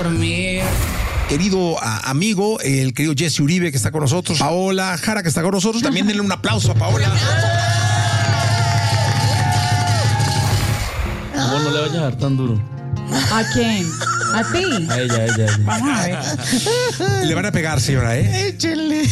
dormir. Querido amigo, el querido Jesse Uribe que está con nosotros, Paola Jara que está con nosotros, también denle un aplauso a Paola. Amor, no le vayas a dar tan duro. ¿A quién? ¿A ti? A ella. Vamos a ver. Le van a pegar, señora, ¿eh? Échenle.